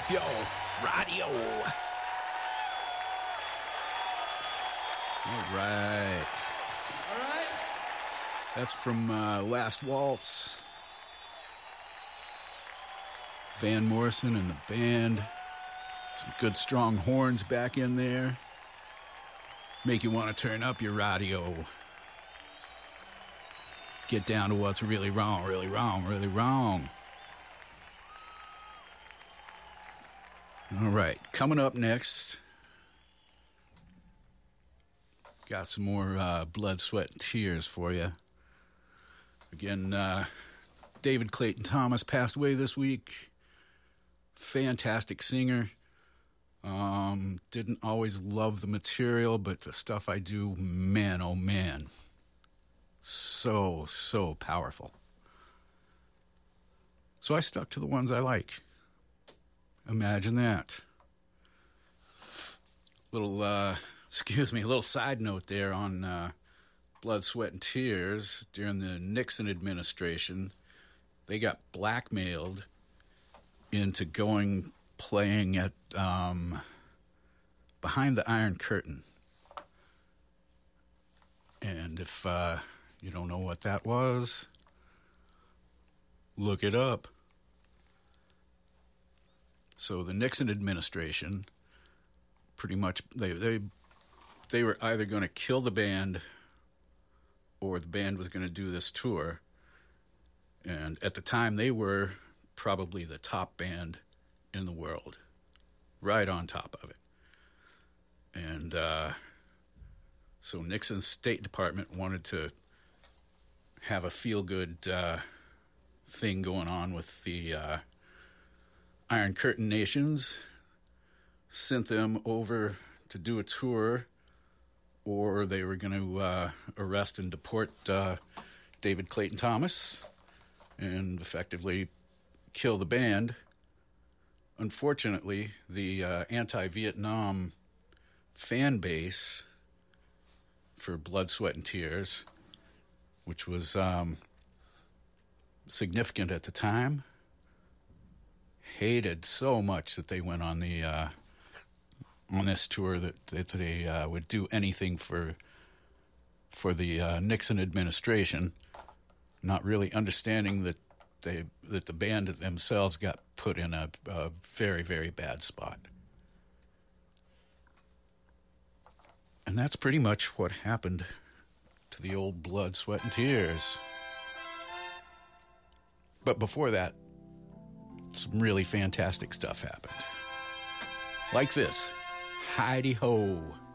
up your radio. All right. All right. That's from Last Waltz. Van Morrison and the band. Some good strong horns back in there. Make you want to turn up your radio. Get down to what's really wrong, really wrong, really wrong. All right, coming up next, got some more blood, sweat, and tears for you. Again, David Clayton Thomas passed away this week. Fantastic singer. Didn't always love the material, but the stuff I do, man, oh man. So powerful. So I stuck to the ones I like. Imagine that. Little side note there on Blood, Sweat, and Tears. During the Nixon administration, they got blackmailed into playing at Behind the Iron Curtain. And if you don't know what that was, look it up. So the Nixon administration, pretty much, they were either going to kill the band or the band was going to do this tour. And at the time, they were probably the top band in the world, right on top of it. And so Nixon's State Department wanted to have a feel-good thing going on with the Iron Curtain nations, sent them over to do a tour, or they were going to arrest and deport David Clayton Thomas and effectively kill the band. Unfortunately, the anti-Vietnam fan base for Blood, Sweat, and Tears, which was significant at the time, hated so much that they went on the on this tour that they would do anything for the Nixon administration, not really understanding that the band themselves got put in a very, very bad spot. And that's pretty much what happened to the old Blood, Sweat, and Tears. But before that, some really fantastic stuff happened. Like this, Heidi Ho.